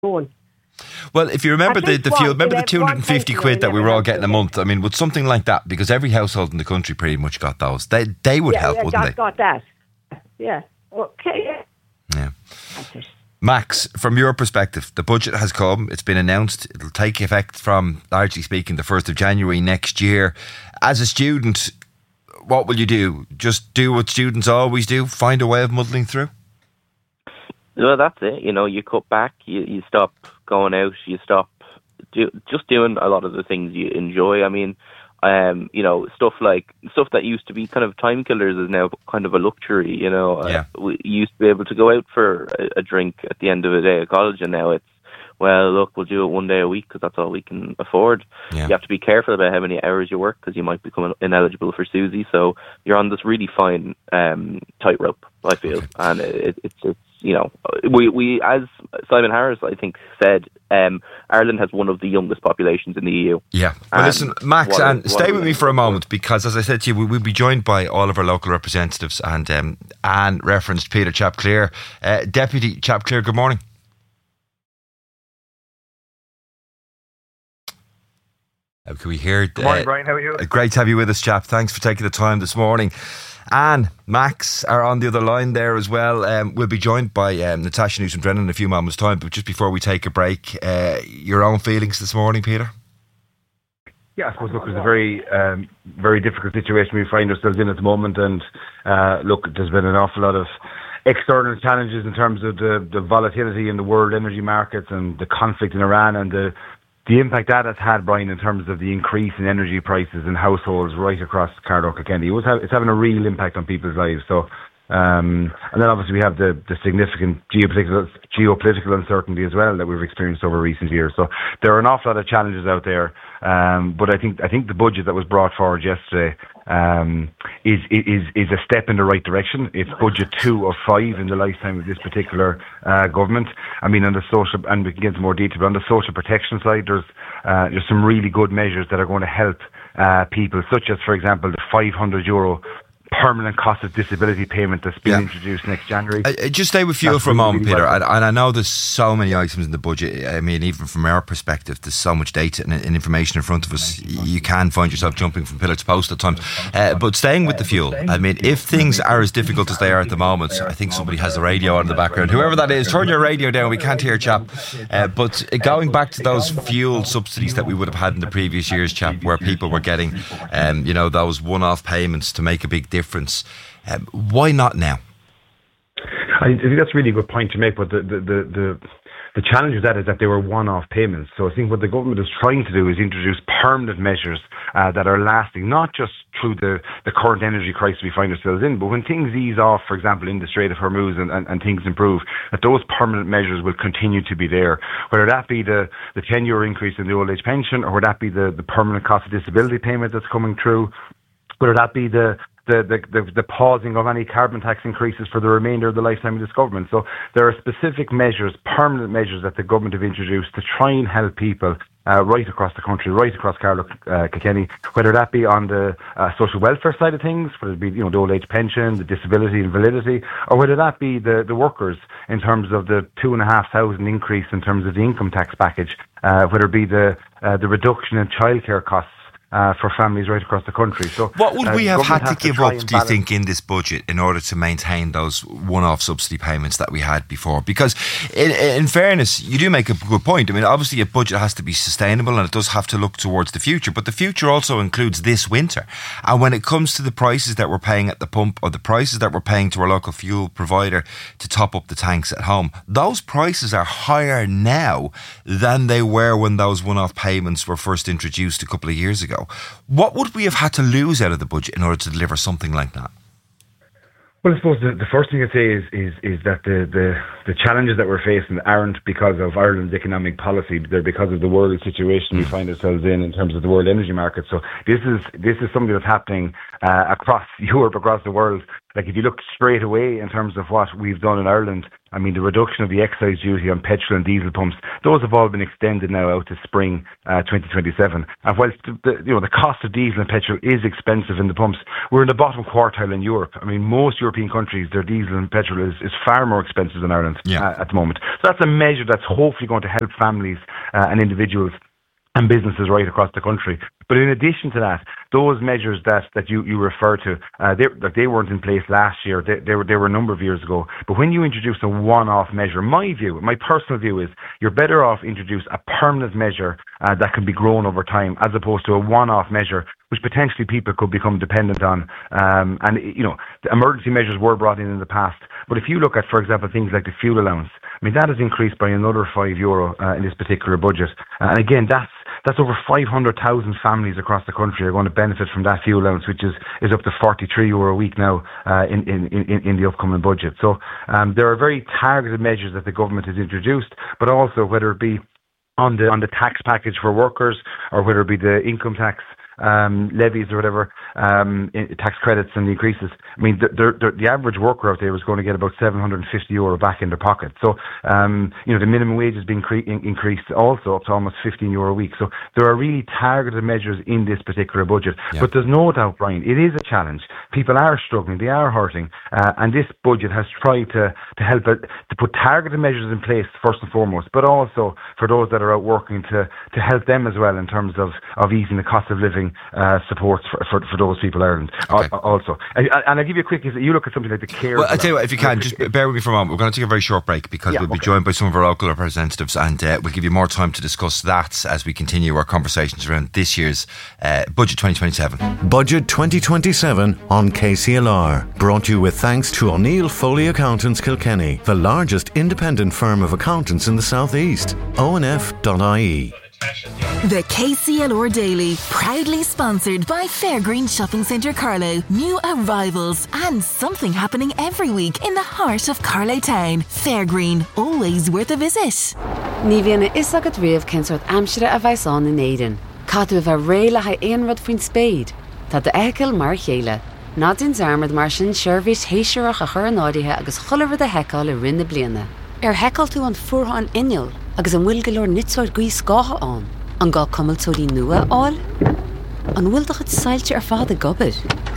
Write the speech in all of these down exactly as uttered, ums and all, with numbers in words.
going. Well, if you remember At the, least the fuel, one- remember the ele- two hundred fifty one quid that we were all getting a eleven month? I mean, would something like that, because every household in the country pretty much got those, they they would yeah, help, yeah, wouldn't got, they? got that. Yeah. Okay. Yeah. Yeah. That's it. Max, from your perspective, the budget has come, it's been announced, it'll take effect from, largely speaking, the first of January next year. As a student, what will you do? Just do what students always do, find a way of muddling through? Well, that's it. You know, you cut back, you, you stop going out, you stop do, just doing a lot of the things you enjoy. I mean, um, you know, stuff like stuff that used to be kind of time killers is now kind of a luxury. You know, Yeah. uh, we used to be able to go out for a, a drink at the end of the day at college, and now it's, well, look, we'll do it one day a week because that's all we can afford. Yeah. You have to be careful about how many hours you work because you might become ineligible for Susie. So you're on this really fine um, tightrope, I feel, Okay. and it, it's it's you know we we as Simon Harris I think said, um, Ireland has one of the youngest populations in the E U. Yeah. Well, And listen, Max, what- and what stay are with we me gonna for a do? moment, because as I said to you, we will be joined by all of our local representatives, and um, Anne referenced Peter Chapclear. Uh, Deputy Chapclear, good morning. Uh, Can we hear? Good morning, uh, Brian. How are you? uh, Great to have you with us, chap. Thanks for taking the time this morning. Anne, Max are on the other line there as well. Um, we'll be joined by um, Natasha Newton-Brennan in a few moments' time. But just before we take a break, uh, your own feelings this morning, Peter? Yeah, I suppose, look, it's a very, um, very difficult situation we find ourselves in at the moment. And uh, look, there's been an awful lot of external challenges in terms of the, the volatility in the world energy markets and the conflict in Iran and the the impact that has had, Brian, in terms of the increase in energy prices in households right across Carlow Kilkenny. It was have, it's having a real impact on people's lives. So, um, and then obviously we have the, the significant geopolitical geopolitical uncertainty as well that we've experienced over recent years. So there are an awful lot of challenges out there. Um, but I think I think the budget that was brought forward yesterday um, is is is a step in the right direction. It's budget two of five in the lifetime of this particular uh, government. I mean, on the social, and we can get into more detail, but on the social protection side, there's uh, there's some really good measures that are going to help uh, people, such as, for example, the five hundred euro permanent cost of disability payment that's been Yeah. introduced next January. Uh, just stay with fuel That's for a really, moment, really Peter. welcome. And, and I know there's so many items in the budget. I mean, even from our perspective, there's so much data and, and information in front of us. You can find yourself jumping from pillar to post at times. Uh, but staying with the fuel, I mean, if things are as difficult as they are at the moment, I think somebody has the radio on in the background. Whoever that is, turn your radio down. We can't hear, chap. Uh, but going back to those fuel subsidies that we would have had in the previous years, chap, where people were getting, um, you know, those one-off payments to make a big difference. Um, why not now? I think that's a really good point to make, but the, the, the, the, the challenge with that is that they were one-off payments. So I think what the government is trying to do is introduce permanent measures uh, that are lasting, not just through the, the current energy crisis we find ourselves in, but when things ease off, for example, in the Strait of Hormuz and, and, and things improve, that those permanent measures will continue to be there. Whether that be the, the ten euro increase in the old age pension, or whether that be the, the permanent cost of disability payment that's coming through, whether that be the The, the, the, the pausing of any carbon tax increases for the remainder of the lifetime of this government. So there are specific measures, permanent measures that the government have introduced to try and help people uh, right across the country, right across Carlow uh, Kilkenny, whether that be on the uh, social welfare side of things, whether it be, you know, the old age pension, the disability and validity, or whether that be the, the workers in terms of the two and a half thousand increase in terms of the income tax package, uh, whether it be the uh, the reduction in childcare costs Uh, for families right across the country. So, what would uh, we have had to give try up, and do you balance- think, in this budget in order to maintain those one-off subsidy payments that we had before? Because in, in fairness, you do make a good point. I mean, obviously a budget has to be sustainable and it does have to look towards the future, but the future also includes this winter. And when it comes to the prices that we're paying at the pump, or the prices that we're paying to our local fuel provider to top up the tanks at home, those prices are higher now than they were when those one-off payments were first introduced a couple of years ago. What would we have had to lose out of the budget in order to deliver something like that? Well, I suppose the, the first thing I'd say is is is that the, the, the challenges that we're facing aren't because of Ireland's economic policy; they're because of the world situation we find ourselves in in terms of the world energy market. So this is this is something that's happening uh, across Europe, across the world, like if you look straight away in terms of what we've done in Ireland, I mean, the reduction of the excise duty on petrol and diesel pumps, those have all been extended now out to spring uh, twenty twenty-seven. And whilst the, the, you know, the cost of diesel and petrol is expensive in the pumps, we're in the bottom quartile in Europe. I mean, most European countries, their diesel and petrol is, is far more expensive than Ireland yeah. uh, at the moment. So that's a measure that's hopefully going to help families uh, and individuals and businesses right across the country. But in addition to that, those measures that, that you, you refer to, uh, they, like they weren't in place last year. They, they, were, they were a number of years ago. But when you introduce a one-off measure, my view, my personal view is you're better off introduce a permanent measure uh, that can be grown over time as opposed to a one-off measure which potentially people could become dependent on. Um, and, you know, the emergency measures were brought in in the past. But if you look at, for example, things like the fuel allowance, I mean, that has increased by another five euro uh, in this particular budget. Uh, and again, that's that's over five hundred thousand families across the country are going to benefit from that fuel allowance, which is, is up to forty-three euro a week now uh, in, in, in, in the upcoming budget. So um, there are very targeted measures that the government has introduced, but also whether it be on the on the tax package for workers or whether it be the income tax um, levies or whatever, um, in, tax credits and the increases. I mean, the, the, the average worker out there is going to get about seven hundred fifty euro back in their pocket. So, um, you know, the minimum wage has been cre- increased also up to almost fifteen euro a week. So there are really targeted measures in this particular budget. Yeah. But there's no doubt, Brian, it is a challenge. People are struggling, they are hurting, uh, and this budget has tried to, to help it, to put targeted measures in place first and foremost, but also for those that are out working to, to help them as well in terms of, of easing the cost of living uh, supports for, for, for those people in Ireland okay. also. And, and I'll give you a quick, you look at something like the care. Well, I'll tell you what, if you can, just bear with me for a moment. We're going to take a very short break because yeah, we'll be okay. joined by some of our local representatives and uh, we'll give you more time to discuss that as we continue our conversations around this year's uh, Budget twenty twenty-seven. Budget twenty twenty-seven on K C L R. Brought to you with thanks to O'Neill Foley Accountants Kilkenny, the largest independent firm of accountants in the South East. O N F dot I E. The K C L R Daily, proudly sponsored by Fairgreen Shopping Centre Carlow. New arrivals and something happening every week in the heart of Carlow Town. Fairgreen, always worth a visit. Ní bhíonna is agad riamh cinsort amsire a bhaisán in Éideann. Cadú bheith réile ha éon rud faoin spéid. Tá de eiceil mar chéile. Nádin zarmad mar sin seirbhís héisireach a chur an áirithe agus chuilear de heiceáil i rinne bliana. Ar heiceáil tú an fuartha an inneal agus an bhfuil go leor nitsáid gaoi scátha an. An gá cumiltóirí nua áil. An bhfuil do chud sailte ar fád a gobad.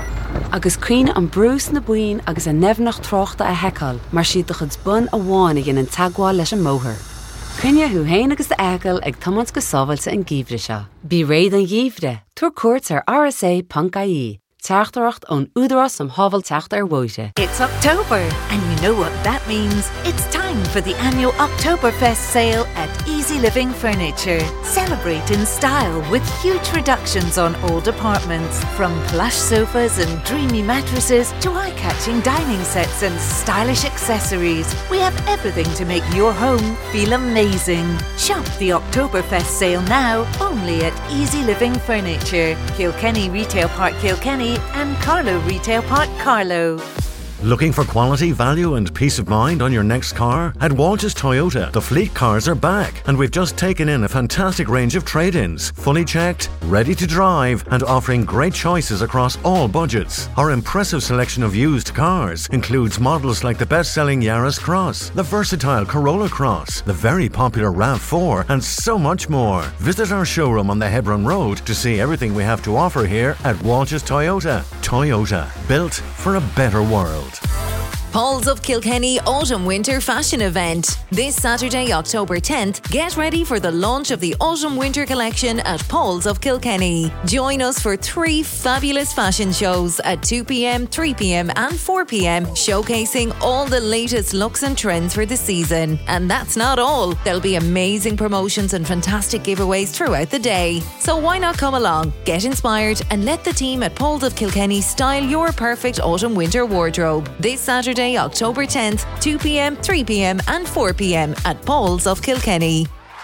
Agus crin an brús na buin agus a nefnach tráchta a heiceáil mar siad do chud bun a bháin ag an tagháil leis an móthir. Crinne hu héin agus de eiceáil ag tomans go sábhailte an gíomhre seo. Bí réad an gíomhre, tuair cuairt ar R S A dot I E. Teachtareacht on údarás am havel teacht ar woite. It's October, and you know what that means. It's time for the annual Oktoberfest sale at Easy Living Furniture. Celebrate in style with huge reductions on all departments, from plush sofas and dreamy mattresses to eye-catching dining sets and stylish accessories. We have everything to make your home feel amazing. Shop the Oktoberfest sale now only at Easy Living Furniture, Kilkenny Retail Park Kilkenny and Carlow Retail Park Carlow. Looking for quality, value and peace of mind on your next car? At Walsh's Toyota, the fleet cars are back and we've just taken in a fantastic range of trade-ins, fully checked, ready to drive and offering great choices across all budgets. Our impressive selection of used cars includes models like the best-selling Yaris Cross, the versatile Corolla Cross, the very popular RAV four and so much more. Visit our showroom on the Hebron Road to see everything we have to offer here at Walsh's Toyota. Toyota, built for a better world. Paul's of Kilkenny Autumn Winter Fashion Event. This Saturday, October tenth, get ready for the launch of the Autumn Winter Collection at Paul's of Kilkenny. Join us for three fabulous fashion shows at two p.m, three p.m and four p.m, showcasing all the latest looks and trends for the season. And that's not all. There'll be amazing promotions and fantastic giveaways throughout the day. So why not come along, get inspired and let the team at Paul's of Kilkenny style your perfect autumn winter wardrobe. This Saturday, October tenth, two p.m, three p.m and four p.m at Paul's of Kilkenny.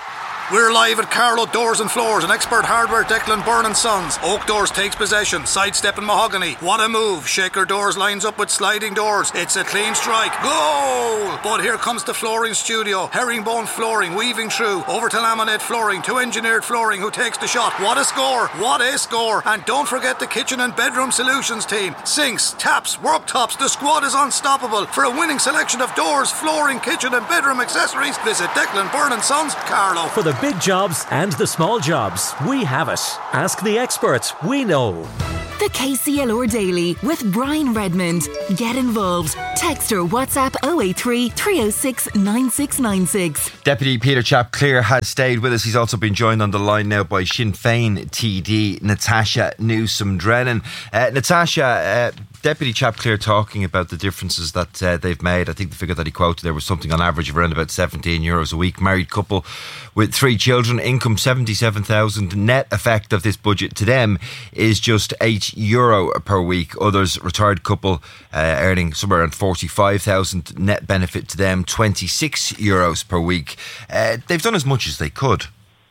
We're live at Carlow Doors and Floors and Expert Hardware, Declan Byrne and Sons. Oak Doors takes possession, sidestep and mahogany. What a move. Shaker Doors lines up with sliding doors. It's a clean strike. Goal! But here comes the flooring studio. Herringbone flooring, weaving through. Over to laminate flooring, to engineered flooring, who takes the shot. What a score! What a score! And don't forget the kitchen and bedroom solutions team. Sinks, taps, worktops. The squad is unstoppable. For a winning selection of doors, flooring, kitchen and bedroom accessories, visit Declan Byrne and Sons, Carlow. For the big jobs and the small jobs, we have it. Ask the experts. We know. The K C L R Daily with Brian Redmond. Get involved. Text or WhatsApp oh eight three, three oh six, nine six nine six. Deputy Peter Chapclear has stayed with us. He's also been joined on the line now by Sinn Féin T D Natasha Newsom-Drennan. Uh, Natasha, uh, Deputy Chapclear talking about the differences that uh, they've made. I think the figure that he quoted there was something on average of around about seventeen euros a week. Married couple with three children, income seventy-seven thousand. Net effect of this budget to them is just eight euro per week. Others, retired couple uh, earning somewhere around forty-five thousand. Net benefit to them twenty-six euros per week. Uh, they've done as much as they could.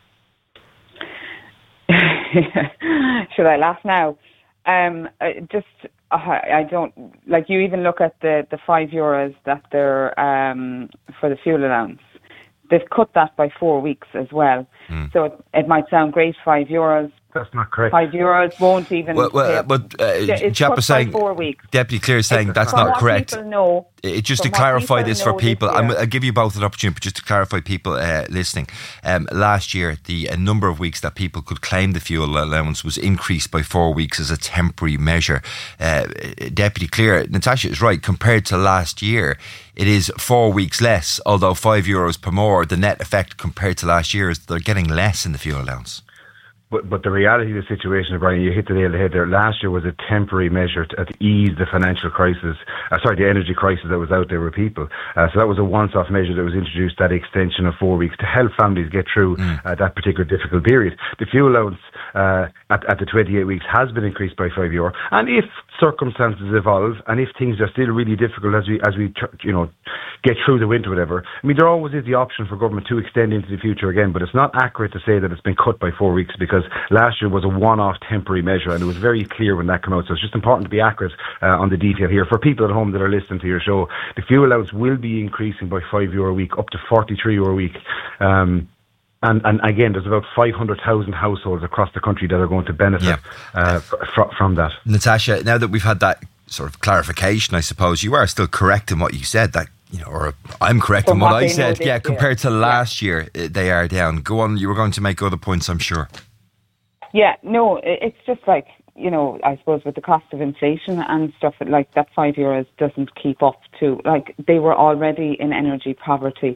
Should I laugh now? Um, just. I don't like you even look at the, the five euros that they're um, for the fuel allowance. They've cut that by four weeks as well. Mm. So it, it might sound great, five euros. That's not correct. Five euros won't even. Well, well but uh, Chap is saying, four weeks. Deputy Clear is saying it's that's not correct. Know, it, just to clarify this for people, I'm, I'll give you both an opportunity, but just to clarify people uh, listening, um, last year the uh, number of weeks that people could claim the fuel allowance was increased by four weeks as a temporary measure. Uh, Deputy Clear, Natasha is right. Compared to last year, it is four weeks less. Although five euros per more, the net effect compared to last year is they're getting less in the fuel allowance. But but the reality of the situation, Brian, you hit the nail on the head there. Last year was a temporary measure to, to ease the financial crisis, uh, sorry, the energy crisis that was out there with people. Uh, so that was a once-off measure that was introduced, that extension of four weeks to help families get through mm. uh, that particular difficult period. The fuel allowance uh, at, at the twenty-eight weeks has been increased by five euro. And if circumstances evolve and if things are still really difficult as we, as we you know, get through the winter, whatever, I mean, there always is the option for government to extend into the future again, but it's not accurate to say that it's been cut by four weeks because last year was a one-off temporary measure and it was very clear when that came out. So it's just important to be accurate uh, on the detail here. For people at home that are listening to your show, the fuel allowance will be increasing by five euro a week, up to forty-three euro a week. Um, and, and again, there's about five hundred thousand households across the country that are going to benefit yeah. uh, fr- from that. Natasha, now that we've had that sort of clarification, I suppose you are still correct in what you said, that you know, or I'm correct From in what, what I said. Yeah, compared to last yeah. year, they are down. Go on, you were going to make other points, I'm sure. Yeah, no, it's just like, you know, I suppose with the cost of inflation and stuff, like that five euros doesn't keep up to, like, they were already in energy poverty,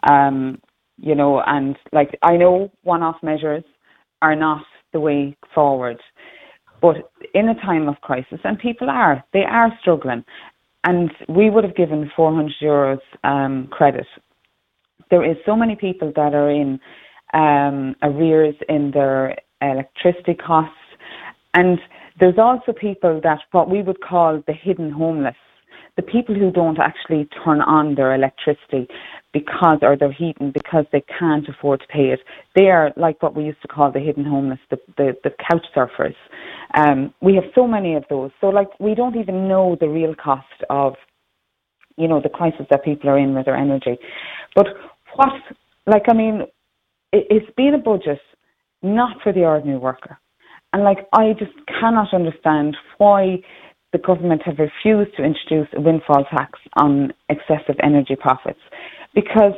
um, you know, and like, I know one-off measures are not the way forward, but in a time of crisis, and people are, they are struggling, and we would have given four hundred euros um, credit. There is so many people that are in um, arrears in their electricity costs, and there's also people that what we would call the hidden homeless, the people who don't actually turn on their electricity because or their heating because they can't afford to pay it. They are like what we used to call the hidden homeless, the the, the couch surfers. Um, we have so many of those, so like we don't even know the real cost of, you know, the crisis that people are in with their energy. But what, like I mean, it, it's been a budget not for the ordinary worker. And like, I just cannot understand why the government have refused to introduce a windfall tax on excessive energy profits. Because,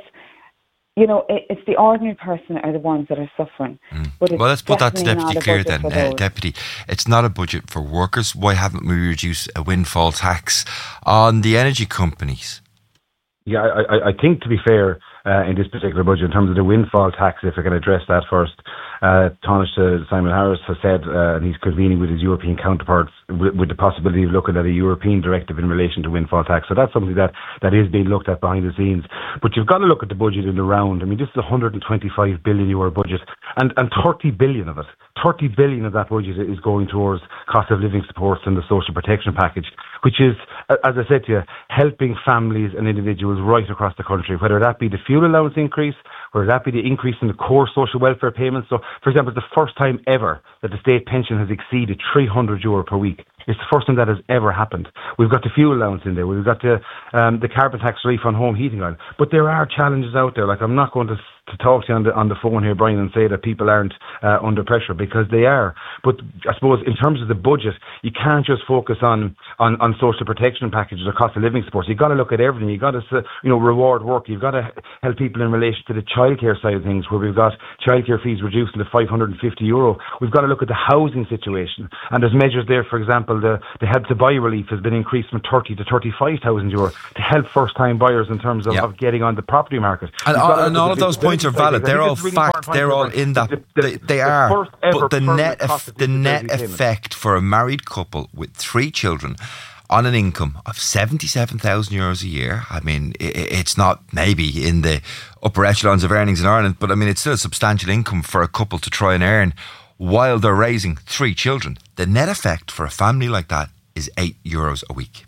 you know, it, it's the ordinary person are the ones that are suffering. Mm. But it's well, let's put that to Deputy Clear then. Uh, Deputy, it's not a budget for workers. Why haven't we reduced a windfall tax on the energy companies? Yeah, I, I, I think, to be fair, uh, in this particular budget, in terms of the windfall tax, if I can address that first, uh, Taoiseach Simon Harris has said, uh, and he's convening with his European counterparts, with, with the possibility of looking at a European directive in relation to windfall tax. So that's something that, that is being looked at behind the scenes. But you've got to look at the budget in the round. I mean, this is a one hundred twenty-five billion euro budget, and, and thirty billion of it, thirty billion of that budget is going towards cost of living supports and the social protection package, which is, as I said to you, helping families and individuals right across the country, whether that be the fuel allowance increase, whether that be the increase in the core social welfare payments. So, for example, it's the first time ever that the state pension has exceeded three hundred euro per week. It's the first time that has ever happened. We've got the fuel allowance in there. We've got the um, the carbon tax relief on home heating oil. But there are challenges out there. Like, I'm not going to to talk to you on the on the phone here, Brian, and say that people aren't uh, under pressure, because they are. But I suppose in terms of the budget, you can't just focus on on, on social protection packages or cost of living supports. You've got to look at everything. You've got to you know reward work. You've got to help people in relation to the childcare side of things, where we've got childcare fees reduced to five hundred fifty euro. We've got to look at the housing situation, and there's measures there. For example, the the help to buy relief has been increased from thirty to thirty-five thousand euro to help first time buyers in terms of, yep. of getting on the property market. And, all, and all of those points are valid. They're all really fact. They're all in that. The, the, they, they the are. But the net eff- the net effect for a married couple with three children on an income of seventy-seven thousand euros a year. I mean, it, it's not maybe in the upper echelons of earnings in Ireland, but I mean, it's still a substantial income for a couple to try and earn while they're raising three children. The net effect for a family like that is eight euros a week.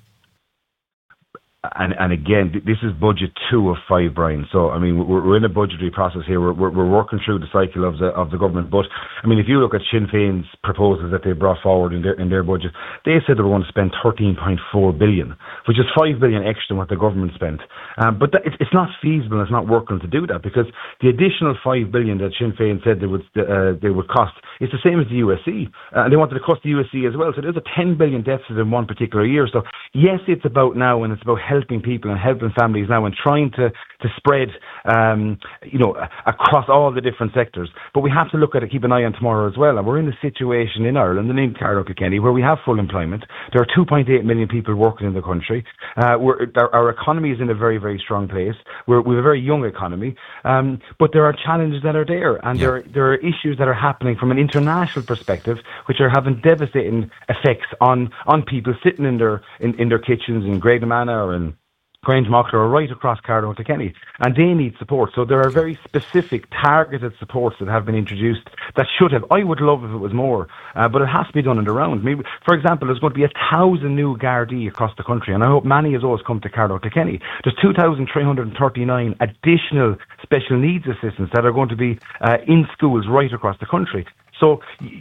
And and again, this is budget two of five, Brian. So I mean, we're, we're in a budgetary process here. We're, we're we're working through the cycle of the of the government. But I mean, if you look at Sinn Féin's proposals that they brought forward in their in their budget, they said they were going to spend thirteen point four billion, which is five billion extra than what the government spent. Um, but that, it's it's not feasible. It's not working to do that, because the additional five billion that Sinn Féin said they would uh, they would cost, it's the same as the U S C, uh, and they wanted to cost the U S C as well. So there's a ten billion deficit in one particular year. So yes, it's about now, and it's about helping people and helping families now, and trying to to spread um, you know across all the different sectors. But we have to look at it, keep an eye on tomorrow as well. And we're in a situation in Ireland and in Carlow Kilkenny where we have full employment. There are two point eight million people working in the country. Uh, we're, our, our economy is in a very very strong place. We're we have a very young economy, um, but there are challenges that are there, and yeah. there there are issues that are happening from an international perspective, which are having devastating effects on on people sitting in their in, in their kitchens in Graiguemanagh or in Grange Mockler or right across Carlow to Kenny, and they need support. So there are very specific, targeted supports that have been introduced that should have. I would love if it was more, uh, but it has to be done in the round. Maybe, for example, there's going to be a thousand new Gardaí across the country, and I hope many of those come to Carlow to Kenny. There's two thousand three hundred thirty-nine additional special needs assistants that are going to be uh, in schools right across the country. So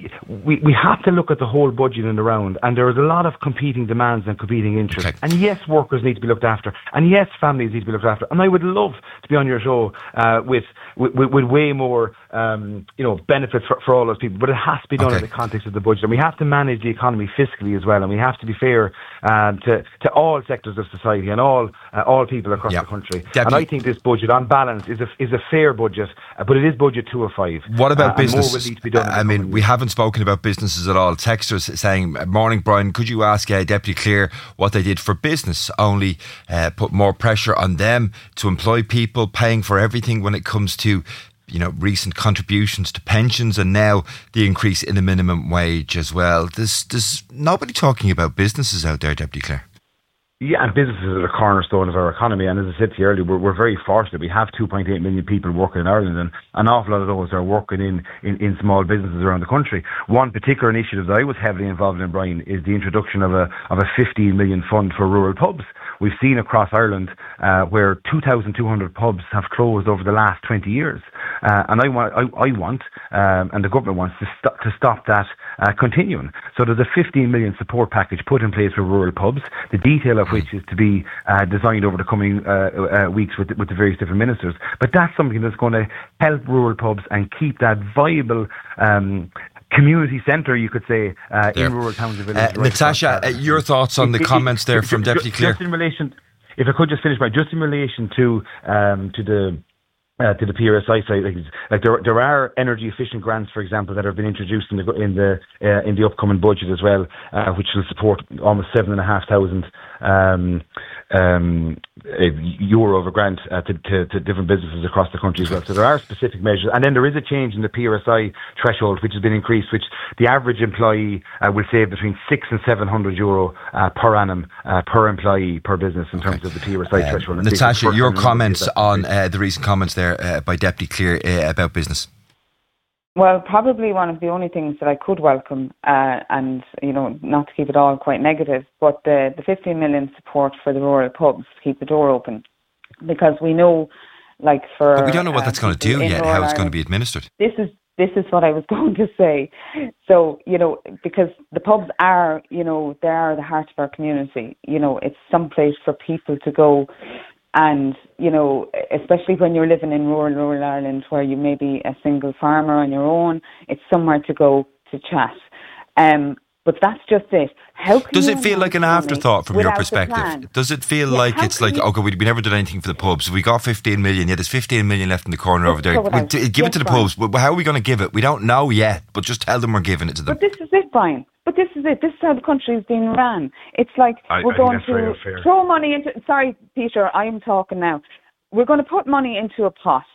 we we have to look at the whole budget in the round, and there is a lot of competing demands and competing interests. Okay. And yes, workers need to be looked after, and yes, families need to be looked after. And I would love to be on your show uh, with, with with way more um, you know benefits for, for all those people. But it has to be done okay. in the context of the budget, and we have to manage the economy fiscally as well, and we have to be fair uh, to to all sectors of society and all uh, all people across yep. the country. Deputy. And I think this budget, on balance, is a is a fair budget, uh, but it is budget two of five. What about uh, business? More will need to be done. Uh, I mean, we haven't spoken about businesses at all. Texters saying, morning, Brian, could you ask uh, Deputy Clear what they did for business? Only uh, put more pressure on them to employ people, paying for everything when it comes to, you know, recent contributions to pensions, and now the increase in the minimum wage as well. There's, there's nobody talking about businesses out there, Deputy Clear. Yeah, and businesses are the cornerstone of our economy. And as I said to you earlier, we're, we're very fortunate. We have two point eight million people working in Ireland, and an awful lot of those are working in, in, in small businesses around the country. One particular initiative that I was heavily involved in, Brian, is the introduction of a of a fifteen million fund for rural pubs. We've seen across Ireland uh, where two thousand two hundred pubs have closed over the last twenty years. Uh, and I want, I, I want um, and the government wants to, st- to stop that uh, continuing. So there's a fifteen million support package put in place for rural pubs, the detail of which is to be uh, designed over the coming uh, uh, weeks with, with the various different ministers. But that's something that's going to help rural pubs and keep that viable um, community centre, you could say, uh, in rural towns and villages. Uh, right Natasha, uh, your thoughts on it, the it, comments it, there it, from just, Deputy Clear? Just in relation, if I could just finish by, just in relation to um, to the Uh, to the P R S I side, like, like there, there are energy efficient grants, for example, that have been introduced in the in the uh, in the upcoming budget as well, uh, which will support almost seven and a half thousand um, um, uh, euro of a grant uh, to, to, to different businesses across the country as well. So there are specific measures, and then there is a change in the P R S I threshold, which has been increased, which the average employee uh, will save between six and seven hundred euro uh, per annum uh, per employee per business in terms okay. of the P R S I um, threshold. And Natasha, your comments on uh, the recent comments there. Uh, by Deputy Clear uh, about business? Well, probably one of the only things that I could welcome, uh, and, you know, not to keep it all quite negative, but the, the fifteen million support for the rural pubs to keep the door open. Because we know like for. But we don't know what uh, that's going to do people in yet. Northern How it's going to Ireland. be administered. This is this is what I was going to say. So, you know, because the pubs are, you know, they are the heart of our community. You know, it's some place for people to go. And, you know, especially when you're living in rural, rural Ireland where you may be a single farmer on your own, it's somewhere to go to chat. Um, but that's just it. How can Does you it feel like an announce afterthought from money your without a perspective? plan? Does it feel Yeah, like how it's can like, you- okay, we, we never did anything for the pubs. We got fifteen million. Yeah, there's fifteen million left in the corner over there. throw it We out. d- give Yes, it to the Brian. pubs. But how are we going to give it? We don't know yet, but just tell them we're giving it to them. But this is it, Brian. But this is it. This is how the country is being ran. It's like I- we're I think going that's very to unfair. throw money into. Sorry, Peter, I am talking now. We're going to put money into a pot,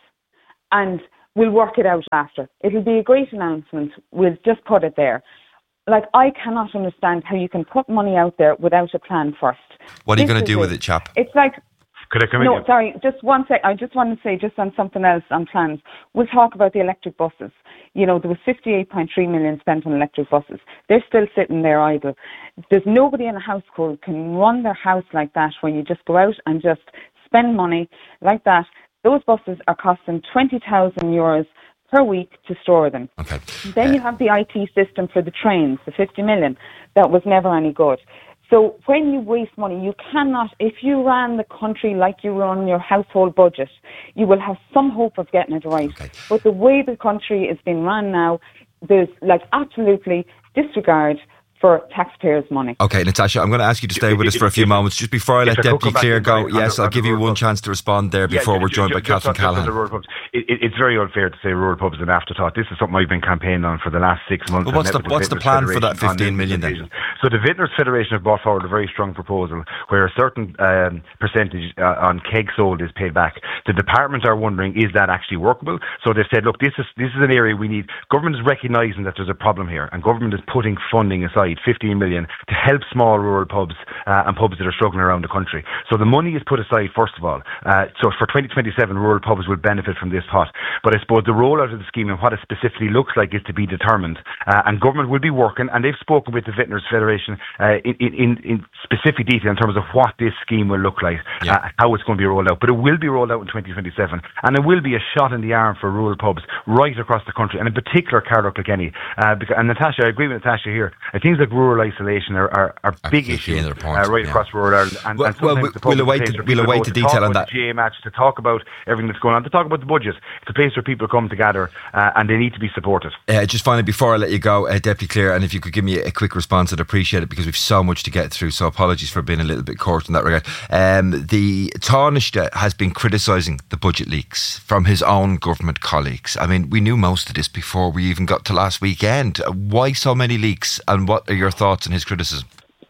and we'll work it out after. It'll be a great announcement. We'll just put it there. Like, I cannot understand how you can put money out there without a plan first. What are you This going to is do with it, chap? It's like. Could I come in? No, sorry, just one sec. I just want to say, just on something else, on plans. We'll talk about the electric buses. You know, there was fifty-eight point three million spent on electric buses. They're still sitting there idle. There's nobody in a household can run their house like that when you just go out and just spend money like that. Those buses are costing twenty thousand euros per week to store them. Okay. Then you have the I T system for the trains, the fifty million. That was never any good. So when you waste money, you cannot, if you ran the country like you run your household budget, you will have some hope of getting it right. Okay. But the way the country is being run now, there's like absolutely disregard for taxpayers' money. Okay, Natasha, I'm going to ask you to stay with us for a few moments. Just before I let Yes, I could Deputy come back Clare in, go, Brian, on yes, the- I'll on give the you rural one pubs. chance to respond there before Yeah, we're ju- joined ju- by just Catherine on- just on the Callahan. rural pubs. It, it, it's very unfair to say rural pubs is an afterthought. This is something I've been campaigning on for the last six months. Well, what's I've the- met with what's the Vintners plan for that Federation on fifteen million numerous then? occasions. So the Vintners Federation have brought forward a very strong proposal where a certain um, percentage uh, on keg sold is paid back. The department are wondering, is that actually workable? So they've said, look, this is this is an area we need. Government is recognising that there's a problem here, and government is putting funding aside, fifteen million, to help small rural pubs uh, and pubs that are struggling around the country. So the money is put aside, first of all. Uh, so for twenty twenty-seven, rural pubs will benefit from this pot. But I suppose the rollout of the scheme and what it specifically looks like is to be determined. Uh, and government will be working, and they've spoken with the Vintners Federation uh, in, in, in specific detail in terms of what this scheme will look like, Yeah. uh, how it's going to be rolled out. But it will be rolled out in twenty twenty-seven. And it will be a shot in the arm for rural pubs right across the country, and in particular Carlow Kilkenny. Uh, because, and Natasha, I agree with Natasha here. Uh, things like rural isolation are, are, are Are big key issues in their point, uh, right yeah. across rural Ireland. And, Well- and sometimes well, the pub we'll is a await place the- where we'll people await go the to detail talk on about that. the G A A match, to talk about everything that's going on, to talk about the budget. It's a place where people come together uh, and they need to be supported. Uh, just finally, before I let you go, uh, Deputy Clare, and if you could give me a quick response, I'd appreciate it because we've so much to get through. So apologies for being a little bit short in that regard. Um, the Taoiseach has been criticising the budget leaks from his own government colleagues. I mean, we knew most of this before we even got to last weekend. Uh, Why so many leaks, and what are your thoughts on his criticism?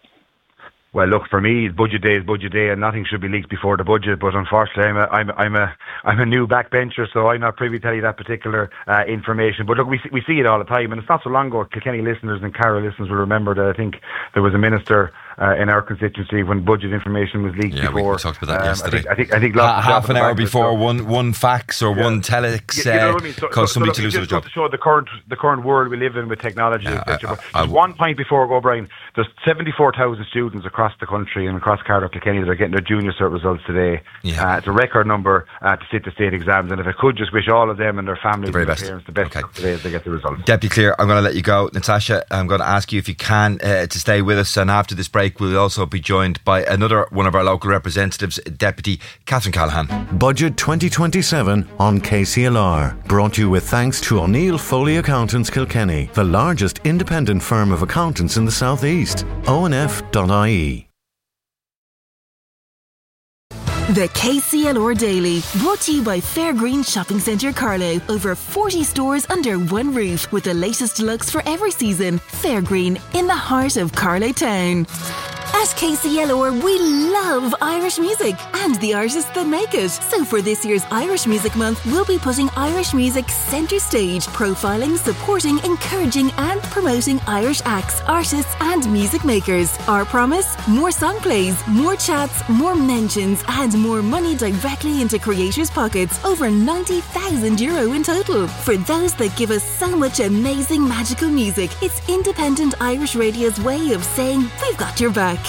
Well, look, for me, budget day is budget day, and nothing should be leaked before the budget. But unfortunately, I'm a, I'm, I'm a, I'm a new backbencher, so I'm not privy to tell you that particular uh, information. But look, we see, we see it all the time, and it's not so long ago. Kilkenny listeners and Carroll listeners will remember that I think there was a minister uh, in our constituency when budget information was leaked Yeah, we, before. we talked about that Um, yesterday. I think, I think, I think Ha- lots of half jobs an in the hour back of it, before so- one one fax or Yeah. one telex You- you know uh, what I mean? So- caused so- somebody so to look, lose it their just job. goes to show the current the current world we live in with technology, Yeah, et cetera. I- But I- There's one point before I go, Brian. There's seventy-four thousand students across the country and across Carlow Kilkenny that are getting their junior cert results today. Yeah. Uh, it's a record number uh, to sit the state exams, and if I could just wish all of them and their families The very and their best. parents the best Okay. luck today as they get the results. Deputy Clare, I'm going to let you go. Natasha, I'm going to ask you if you can uh, to stay with us, and after this break we'll also be joined by another one of our local representatives, Deputy Catherine Callahan. Budget twenty twenty-seven on K C L R. Brought to you with thanks to O'Neill Foley Accountants Kilkenny, the largest independent firm of accountants in the South East. O N F dot I E. The K C L R Daily, brought to you by Fairgreen Shopping Centre Carlow. Over forty stores under one roof with the latest looks for every season. Fairgreen, in the heart of Carlow Town. At K C L R, we love Irish music and the artists that make it. So for this year's Irish Music Month, we'll be putting Irish music centre stage, profiling, supporting, encouraging and promoting Irish acts, artists and music makers. Our promise? More song plays, more chats, more mentions and more money directly into creators' pockets. Over ninety thousand euro in total. For those that give us so much amazing magical music, it's independent Irish radio's way of saying we've got your back.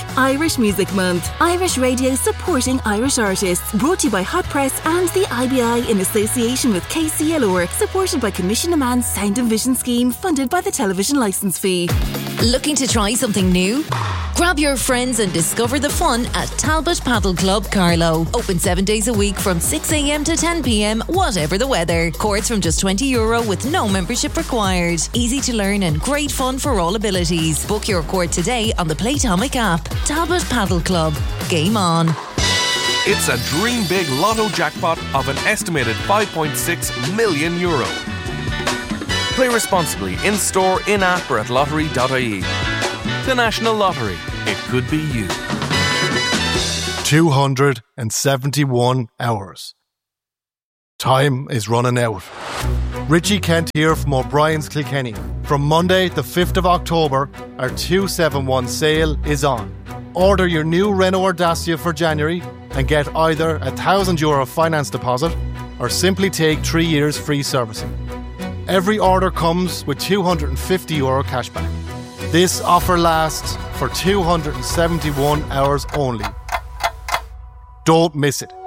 Irish Music Month. Irish Radio supporting Irish artists. Brought to you by Hot Press and the I B I in association with K C L R. Supported by Commission a Man's Sound and Vision Scheme, funded by the television licence fee. Looking to try something new? Grab your friends and discover the fun at Talbot Paddle Club Carlow. Open seven days a week from six a.m. to ten p.m, whatever the weather. Courts from just twenty euro with no membership required. Easy to learn and great fun for all abilities. Book your court today on the Playtomic app. Talbot Paddle Club. Game on. It's a dream big lotto jackpot of an estimated five point six million euro. Play responsibly in store, in app or at lottery dot I E. The National Lottery. It could be you. two hundred seventy-one hours. Time is running out. Richie Kent here from O'Brien's Kilkenny. From Monday the fifth of October, our two seventy-one sale is on. Order your new Renault Dacia for January and get either a one thousand euro finance deposit or simply take three years free servicing. Every order comes with two hundred fifty euro cashback. This offer lasts for two hundred seventy-one hours only. Don't miss it.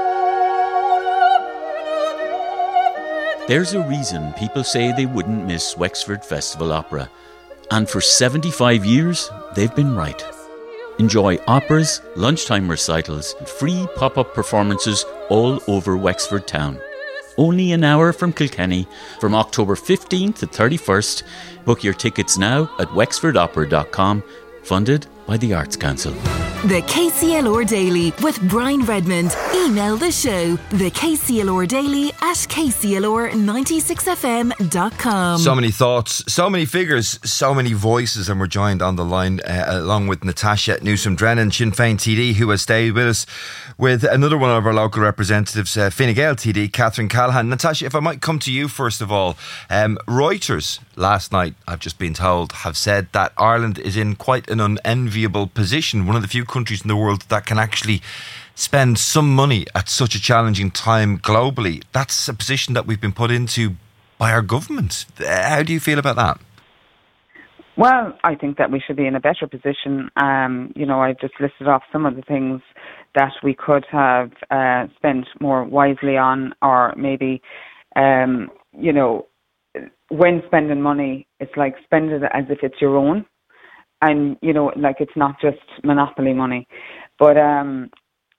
There's a reason people say they wouldn't miss Wexford Festival Opera. And for seventy-five years, they've been right. Enjoy operas, lunchtime recitals, and free pop-up performances all over Wexford town. Only an hour from Kilkenny, from October fifteenth to thirty-first. Book your tickets now at wexford opera dot com, funded by the Arts Council. The K C L R Daily with Brian Redmond. Email the show, the K C L R Daily at k c l r ninety-six f m dot com. So many thoughts, so many figures, so many voices, and we're joined on the line uh, along with Natasha Newsom-Drennan, Sinn Féin T D, who has stayed with us, with another one of our local representatives, uh, Fine Gael T D, Catherine Callahan. Natasha, if I might come to you first of all, um, Reuters last night, I've just been told, have said that Ireland is in quite an unenviable position, one of the few countries in the world that can actually spend some money at such a challenging time globally. That's a position that we've been put into by our government. How do you feel about that? Well, I think that we should be in a better position. Um, you know, I've just listed off some of the things that we could have uh, spent more wisely on, or maybe, um, you know, when spending money, it's like spend it as if it's your own. And, you know, like it's not just monopoly money. But, um,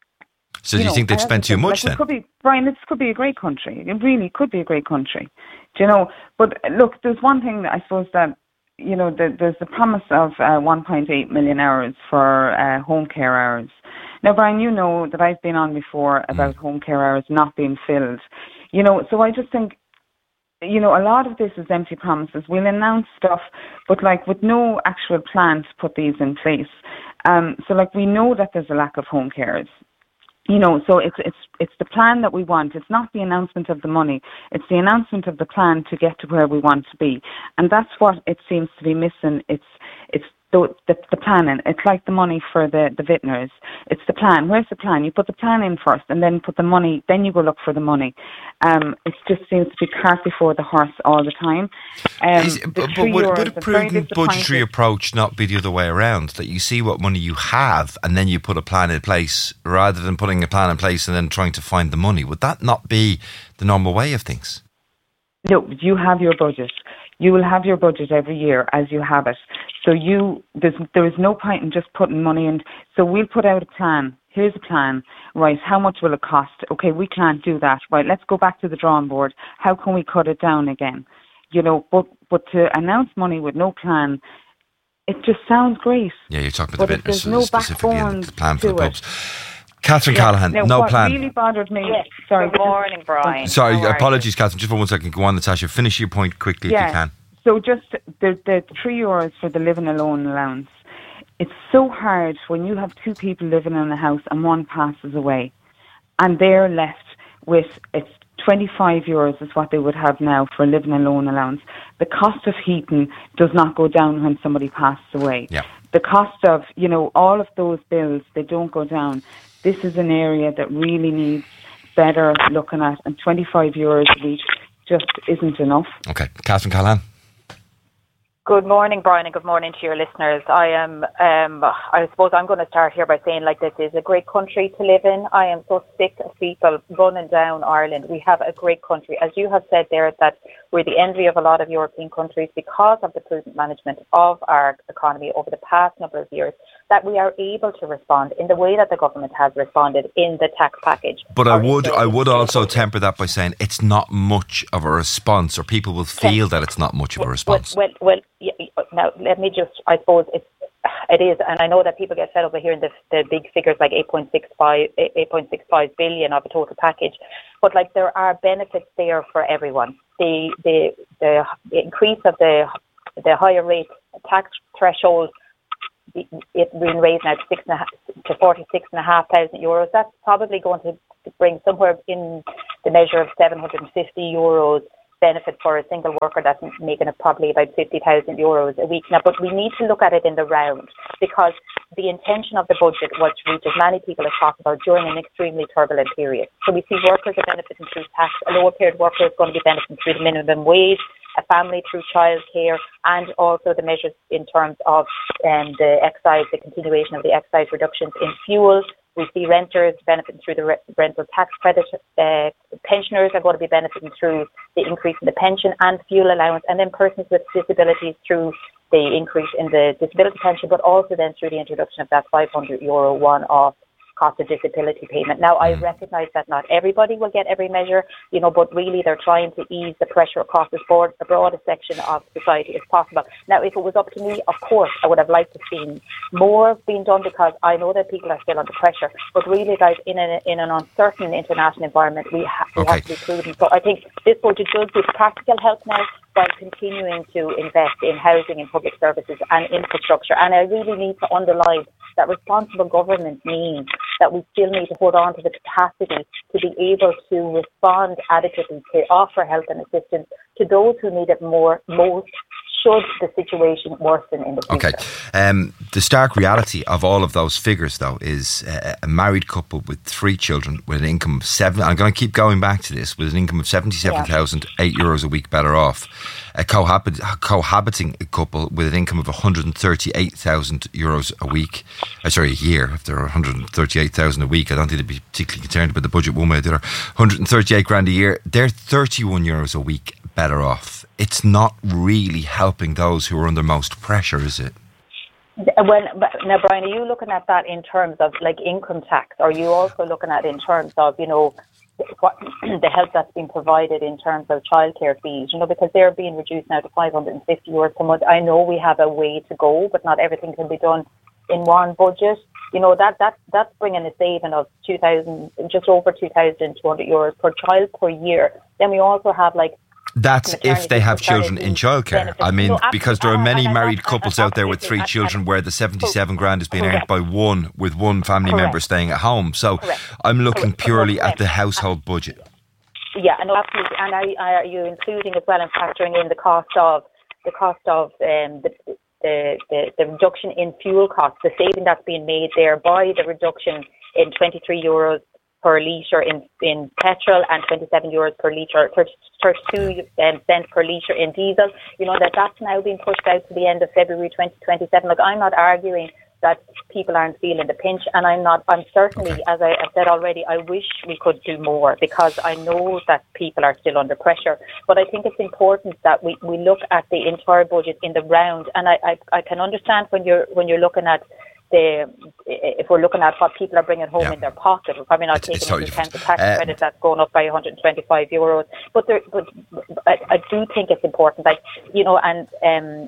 So do you, you know, think they've spent too much like then? Could be, Brian, this could be a great country. It really could be a great country. Do you know? But look, there's one thing that I suppose that, you know, the, there's the promise of uh, one point eight million hours for uh, home care hours. Now, Brian, you know that I've been on before about mm. home care hours not being filled. You know, so I just think, you know, a lot of this is empty promises. We'll announce stuff, but like with no actual plan to put these in place. Um, so like we know that there's a lack of home carers. You know, so it's it's it's the plan that we want. It's not the announcement of the money. It's the announcement of the plan to get to where we want to be, and that's what it seems to be missing. It's it's the the, the planning. It's like the money for the the vintners. It's the plan. Where's the plan? You put the plan in first, and then put the money. Then you go look for the money. Um, it just seems to be cart before the horse all the time. Um, Is, the but but would, would a prudent budgetary disappointed. approach not be the other way around? That you see what money you have and then you put a plan in place, rather than putting a plan in place and then trying to find the money? Would that not be the normal way of things? No, you have your budget. You will have your budget every year as you have it. So you, there's, there is no point in just putting money in. So we'll put out a plan. Here's a plan. Right, how much will it cost? Okay, we can't do that. Right, let's go back to the drawing board. How can we cut it down again? You know, but, but to announce money with no plan, it just sounds great. Yeah, you're talking about the there's business no specifically and the plan for the to it. pubs. Catherine Yeah. Callahan, Now, no what plan. really bothered me... Yes. Sorry, Good morning, Brian. Sorry, How are apologies, Catherine. Just for one second. Go on, Natasha. Finish your point quickly yeah. if you can. So just the, the three euros for the living alone allowance. It's so hard when you have two people living in a house and one passes away, and they're left with, it's twenty-five euros is what they would have now for a living alone allowance. The cost of heating does not go down when somebody passes away. Yeah. The cost of, you know, all of those bills, they don't go down. This is an area that really needs better looking at, and twenty-five euros a week just isn't enough. Okay, Catherine Callahan. Good morning, Brian, and good morning to your listeners. I am, um, I suppose I'm going to start here by saying, like, this is a great country to live in. I am so sick of people running down Ireland. We have a great country. As you have said there, that we're the envy of a lot of European countries because of the prudent management of our economy over the past number of years, that we are able to respond in the way that the government has responded in the tax package. But I would, I would also temper that by saying it's not much of a response, or people will feel that it's not much of a response. Well, well, well yeah, now let me just, I suppose it's, it is, and I know that people get fed up with hearing the, the big figures like eight point six five billion of a total package, but like there are benefits there for everyone. The the the increase of the the higher rate tax threshold, it's been raised now to six and a half to forty six and a half thousand euros. That's probably going to bring somewhere in the measure of seven hundred and fifty euros benefit for a single worker that's making it probably about fifty thousand euros a week now. But we need to look at it in the round, because the intention of the budget was to reach as many people as possible during an extremely turbulent period. So we see workers are benefiting through tax, a lower paid worker is going to be benefiting through the minimum wage, a family through childcare, and also the measures in terms of um, the excise, the continuation of the excise reductions in fuel. We see renters benefiting through the re- rental tax credit. Uh, pensioners are going to be benefiting through the increase in the pension and fuel allowance, and then persons with disabilities through the increase in the disability pension, but also then through the introduction of that five hundred euro one-off cost of disability payment. Now, I recognise that not everybody will get every measure, you know, but really they're trying to ease the pressure across the board, the broadest section of society as possible. Now, if it was up to me, of course, I would have liked to have seen more being done, because I know that people are still under pressure. But really, guys, in an, in an uncertain international environment, we, ha- we okay. have to be prudent. So I think this budget does give practical help now, while continuing to invest in housing and public services and infrastructure. And I really need to underline that responsible government means that we still need to hold on to the capacity to be able to respond adequately, to offer help and assistance to those who need it more most, should the situation worsen in the future. Okay. Um, the stark reality of all of those figures, though, is uh, a married couple with three children with an income of seven. I'm going to keep going back to this, with an income of seventy-seven thousand eight euros a week better off. A cohabit, cohabiting couple with an income of one hundred thirty-eight thousand euros a week. Uh, sorry, a year. If they're one hundred thirty-eight thousand a week, I don't think they'd be particularly concerned about the budget one way or the other. one hundred thirty-eight grand a year. They're thirty-one euros a week better off. It's not really helping those who are under most pressure, is it? Well, now, Brian, are you looking at that in terms of like income tax? Or are you also looking at it in terms of, you know, what, the help that's been provided in terms of childcare fees? You know, because they're being reduced now to five hundred fifty euros per month. I know we have a way to go, but not everything can be done in one budget. You know, that, that that's bringing a saving of two thousand, just over two thousand two hundred euros per child per year. Then we also have like, that's if they have children in childcare. I mean, no, because there are many married couples out there with three children where the seventy-seven grand is being earned by one, with one family Correct. member staying at home. So Correct. I'm looking purely Correct. at the household budget. Yeah, no, absolutely. And are, are you including as well and factoring in the cost of the cost of um, the, the the the reduction in fuel costs, the saving that's being made there by the reduction in twenty-three euros per litre in, in petrol and twenty-seven euros per litre, thirty-two um, cents per litre in diesel. You know, that that's now being pushed out to the end of February twenty twenty-seven. Look, I'm not arguing that people aren't feeling the pinch, and I'm not, I'm certainly, okay. as I, I've said already, I wish we could do more, because I know that people are still under pressure. But I think it's important that we, we look at the entire budget in the round, and I, I, I can understand when you're when you're looking at the, if we're looking at what people are bringing home yeah. in their pocket, we're probably not it's, taking it's into account the tax uh, credit that's going up by one hundred twenty-five euros. But there, but I, I do think it's important, like, you know, and um,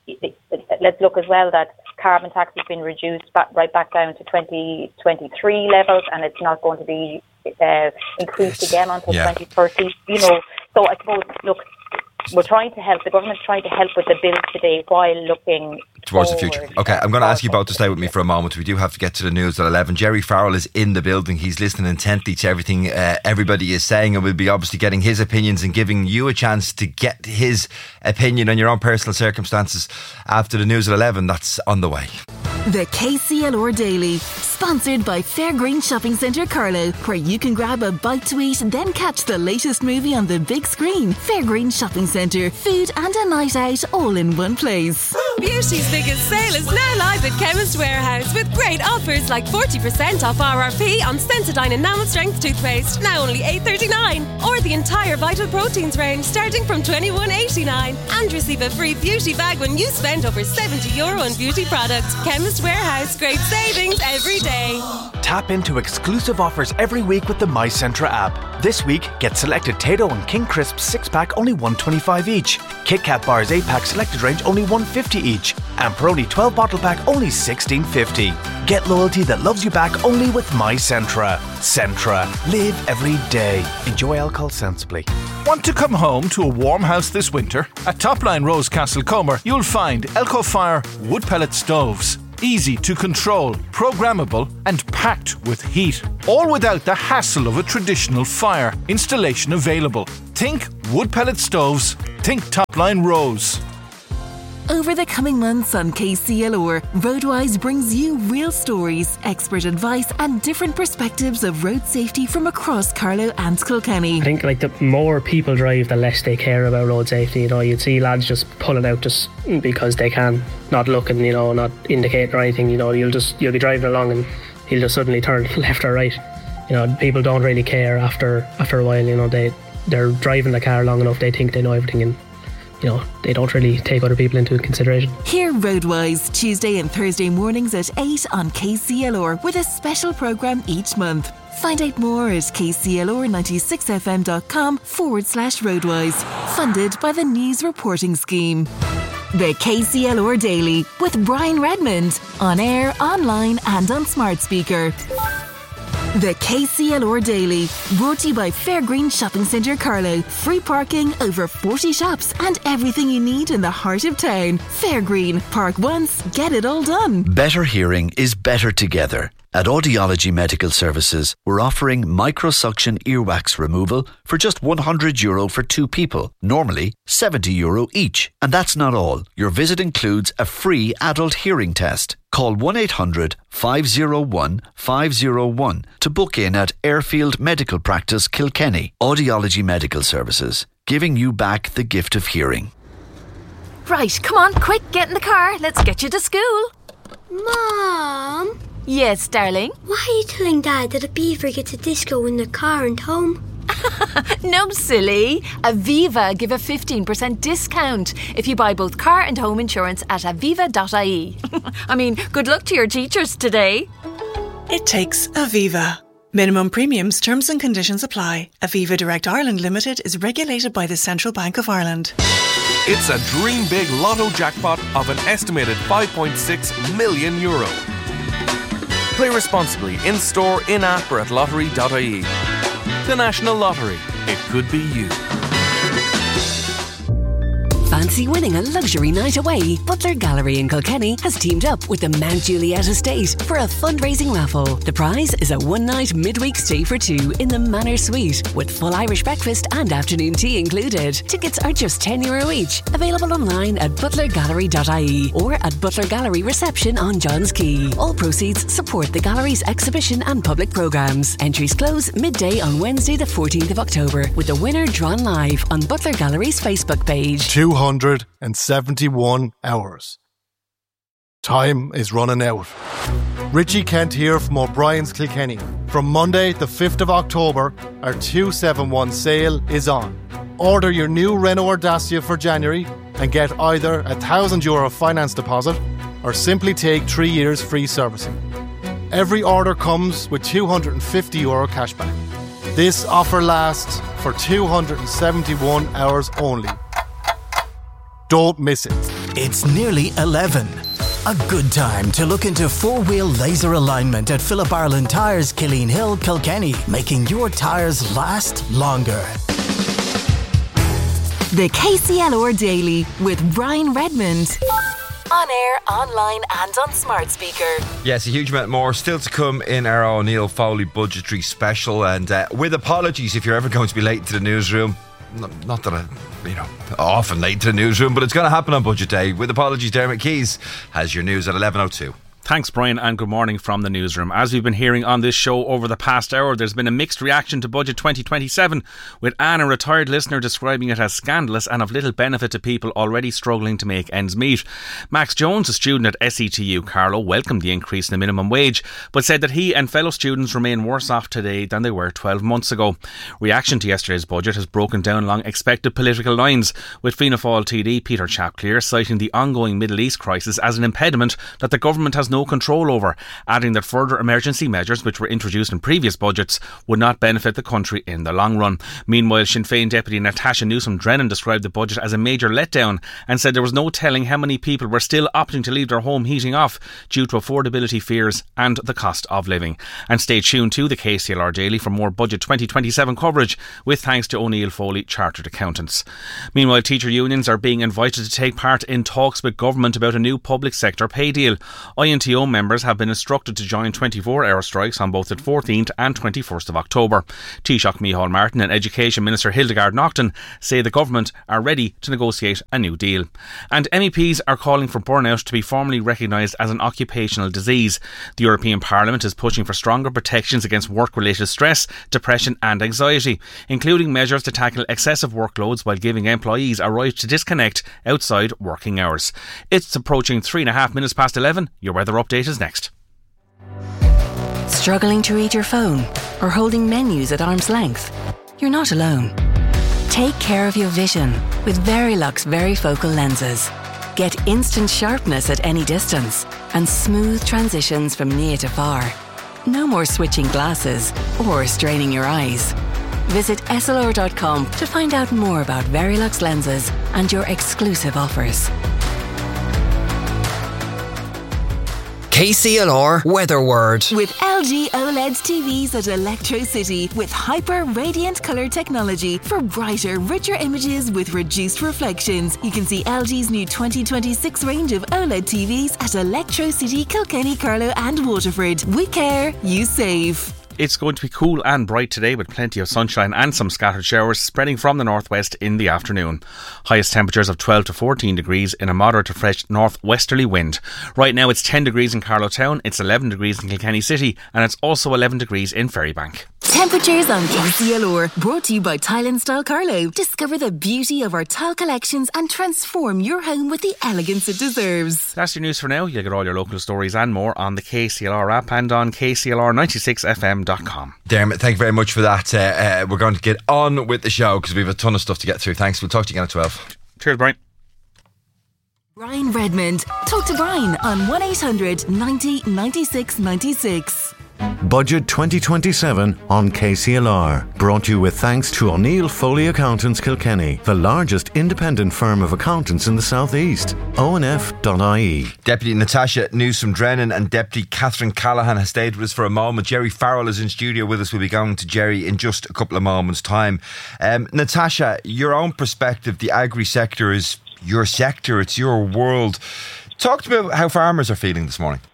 let's look as well that carbon tax has been reduced back, right back down to twenty twenty-three levels, and it's not going to be uh, increased it's, again until yeah. twenty thirty. You know, so I suppose, look, we're trying to help, the government's trying to help with the bill today while looking towards the future. Okay, I'm going to ask you both to stay with me for a moment. We do have to get to the news at eleven. Jerry Farrell is in the building. He's listening intently to everything uh, everybody is saying, and we'll be obviously getting his opinions and giving you a chance to get his opinion on your own personal circumstances after the news at eleven. That's on the way. The K C L R Daily, sponsored by Fairgreen Shopping Centre Carlow, where you can grab a bite to eat and then catch the latest movie on the big screen. Fairgreen Shopping Centre, food and a night out all in one place. Beauty's biggest sale is now live at Chemist Warehouse with great offers like forty percent off R R P on Sensodyne Enamel Strength toothpaste, now only eight thirty-nine, or the entire Vital Proteins range starting from twenty-one eighty-nine, and receive a free beauty bag when you spend over seventy euro on beauty products. Chemist Warehouse, great savings every day. Tap into exclusive offers every week with the My Centra app. This week, get selected Tayto and King Crisp six pack only one twenty-five each. Kit Kat bars eight pack selected range only one fifty each. And Peroni twelve bottle pack only sixteen fifty. Get loyalty that loves you back only with My Centra. Centra. Live every day. Enjoy alcohol sensibly. Want to come home to a warm house this winter? At Topline Rose Castle Comer, you'll find Elco Fire wood pellet stoves. Easy to control, programmable and packed with heat. All without the hassle of a traditional fire. Installation available. Think wood pellet stoves. Think Topline Rose. Over the coming months on K C L R, Roadwise brings you real stories, expert advice and different perspectives of road safety from across Carlow and Kilkenny. I think like the more people drive, the less they care about road safety. You know, you'd see lads just pulling out just because they can, not looking, you know, not indicating or anything. You know, you'll just you'll be driving along and he'll just suddenly turn left or right. You know, people don't really care after after a while. You know, they they're driving the car long enough, they think they know everything, and you know, they don't really take other people into consideration. Hear Roadwise Tuesday and Thursday mornings at eight on K C L R with a special programme each month. Find out more at k c l r ninety-six f m dot com forward slash Roadwise. Funded by the News Reporting Scheme. The K C L R Daily with Brian Redmond. On air, online and on smart speaker. The K C L R Daily, brought to you by Fairgreen Shopping Centre Carlow. Free parking, over forty shops and everything you need in the heart of town. Fairgreen, park once, get it all done. Better hearing is better together. At Audiology Medical Services, we're offering microsuction earwax removal for just one hundred euro for two people, normally seventy euro each. And that's not all. Your visit includes a free adult hearing test. Call one eight hundred, five oh one, five oh one to book in at Airfield Medical Practice, Kilkenny. Audiology Medical Services, giving you back the gift of hearing. Right, come on, quick, get in the car. Let's get you to school. Mom? Yes, darling? Why are you telling Dad that a beaver gets a disco in the car and home? No, silly. Aviva give a fifteen percent discount if you buy both car and home insurance at aviva dot I E. I mean, good luck to your teachers today. It takes Aviva. Minimum premiums, terms and conditions apply. Aviva Direct Ireland Limited is regulated by the Central Bank of Ireland. It's a dream big lotto jackpot of an estimated five point six million euro. Play responsibly in-store, in-app or at lottery dot I E. The National Lottery. It could be you. Fancy winning a luxury night away? Butler Gallery in Kilkenny has teamed up with the Mount Juliet Estate for a fundraising raffle. The prize is a one-night midweek stay for two in the Manor Suite with full Irish breakfast and afternoon tea included. Tickets are just ten euro each. Available online at butler gallery dot I E or at Butler Gallery reception on Johns Quay. All proceeds support the gallery's exhibition and public programmes. Entries close midday on Wednesday the fourteenth of October with the winner drawn live on Butler Gallery's Facebook page. two hundred seventy-one hours. Time is running out. Richie Kent here from O'Brien's Kilkenny. From Monday the fifth of October, our two seventy-one sale is on. Order your new Renault Dacia for January and get either a one thousand euro finance deposit or simply take three years free servicing. Every order comes with two hundred fifty euro cashback. This offer lasts for two hundred seventy-one hours only. Don't miss it. It's nearly eleven. A good time to look into four-wheel laser alignment at Philip Ireland Tyres, Killeen Hill, Kilkenny, making your tyres last longer. The K C L R Daily with Brian Redmond. On air, online and on smart speaker. Yes, a huge amount more still to come in our O'Neill Foley budgetary special, and uh, with apologies if you're ever going to be late to the newsroom. Not, not that I, you know, often late to the newsroom, but it's going to happen on budget day. With apologies, Dermot Keys has your news at eleven oh two. Thanks, Brian, and good morning from the newsroom. As we've been hearing on this show over the past hour, there's been a mixed reaction to Budget twenty twenty-seven, with Anne, a retired listener, describing it as scandalous and of little benefit to people already struggling to make ends meet. Max Jones, a student at S E T U Carlow, welcomed the increase in the minimum wage, but said that he and fellow students remain worse off today than they were twelve months ago. Reaction to yesterday's budget has broken down along expected political lines, with Fianna Fáil T D Peter Chapclear citing the ongoing Middle East crisis as an impediment that the government has no control over, adding that further emergency measures which were introduced in previous budgets would not benefit the country in the long run. Meanwhile, Sinn Féin Deputy Natasha Newsom-Drennan described the budget as a major letdown and said there was no telling how many people were still opting to leave their home heating off due to affordability fears and the cost of living. And stay tuned to the K C L R Daily for more Budget twenty twenty-seven coverage, with thanks to O'Neill Foley Chartered Accountants. Meanwhile, teacher unions are being invited to take part in talks with government about a new public sector pay deal. I N T O members have been instructed to join twenty-four hour strikes on both the fourteenth and twenty-first of October. Taoiseach Micheál Martin and Education Minister Hildegard Naughton say the government are ready to negotiate a new deal. And M E Ps are calling for burnout to be formally recognised as an occupational disease. The European Parliament is pushing for stronger protections against work-related stress, depression and anxiety, including measures to tackle excessive workloads while giving employees a right to disconnect outside working hours. It's approaching three and a half minutes past eleven. Your weather update is next. Struggling to read your phone or holding menus at arm's length? You're not alone. Take care of your vision with Verilux Varifocal lenses. Get instant sharpness at any distance and smooth transitions from near to far. No more switching glasses or straining your eyes. Visit S L R dot com to find out more about Verilux lenses and your exclusive offers. K C L R Weather Word. With L G OLED T Vs at Electro City with hyper radiant colour technology for brighter, richer images with reduced reflections. You can see L G's new twenty twenty-six range of OLED T Vs at Electro City, Kilkenny, Carlow and Waterford. We care, you save. It's going to be cool and bright today with plenty of sunshine and some scattered showers spreading from the northwest in the afternoon. Highest temperatures of twelve to fourteen degrees in a moderate to fresh northwesterly wind. Right now it's ten degrees in Carlow Town, it's eleven degrees in Kilkenny City and it's also eleven degrees in Ferrybank. Temperatures on K C L R, brought to you by Tile and Style Carlow. Discover the beauty of our tile collections and transform your home with the elegance it deserves. That's your news for now. You'll get all your local stories and more on the K C L R app and on K C L R ninety-six F M dot com. Dermot, thank you very much for that. Uh, uh, we're going to get on with the show because we have a ton of stuff to get through. Thanks. We'll talk to you again at twelve. Cheers, Brian. Brian Redmond. Talk to Brian on one eight hundred ninety ninety-six ninety-six. Budget twenty twenty-seven on K C L R. Brought to you with thanks to O'Neill Foley Accountants Kilkenny, the largest independent firm of accountants in the South East. O N F dot I E. Deputy Natasha Newsom-Drennan and Deputy Catherine Callahan has stayed with us for a moment. Jerry Farrell is in studio with us. We'll be going to Jerry in just a couple of moments' time. Um, Natasha, your own perspective, the agri sector is your sector, it's your world. Talk to me about how farmers are feeling this morning.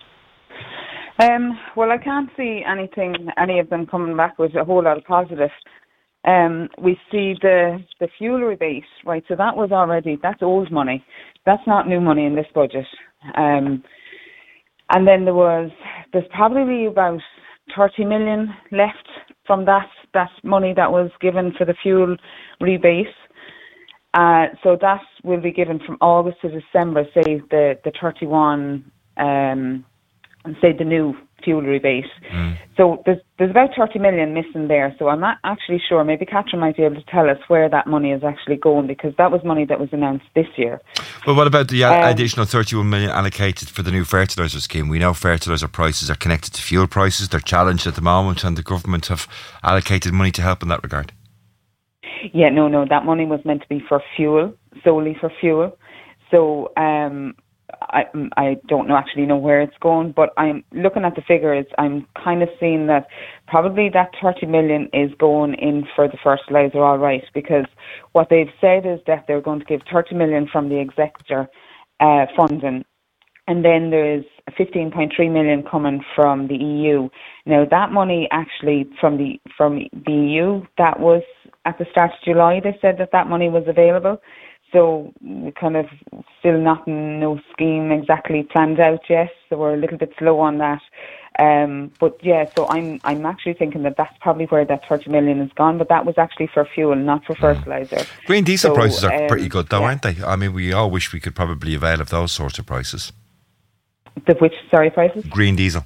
Um, well, I can't see anything, any of them coming back with a whole lot of positive. Um, we see the, the fuel rebate, right, so that was already, that's old money. That's not new money in this budget. Um, and then there was, there's probably about thirty million left from that, that money that was given for the fuel rebate. Uh, so that will be given from August to December, say the, the thirty-one, um, and say the new fuel rebate. Mm. So there's there's about thirty million missing there. So I'm not actually sure. Maybe Catherine might be able to tell us where that money is actually going, because that was money that was announced this year. Well, what about the um, additional thirty-one million allocated for the new fertiliser scheme? We know fertiliser prices are connected to fuel prices. They're challenged at the moment, and the government have allocated money to help in that regard. Yeah, no, no, that money was meant to be for fuel, solely for fuel. So um, I I don't know actually know where it's going, but I'm looking at the figures. I'm kind of seeing that probably that thirty million is going in for the fertiliser, all right, because what they've said is that they're going to give thirty million from the executor uh, funding, and then there's fifteen point three million coming from the E U. Now that money actually from the from the E U, that was at the start of July. They said that that money was available. So we kind of still not no scheme exactly planned out yet. So we're a little bit slow on that. Um, but yeah, so I'm I'm actually thinking that that's probably where that thirty million has gone. But that was actually for fuel, not for fertiliser. Green diesel so, prices are um, pretty good, though, yeah. aren't they? I mean, we all wish we could probably avail of those sorts of prices. The which sorry prices? Green diesel.